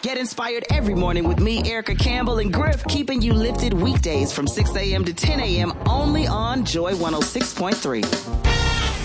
Get inspired every morning with me, Erica Campbell, and Griff, keeping you lifted weekdays from 6 a.m. to 10 a.m. only on Joy 106.3.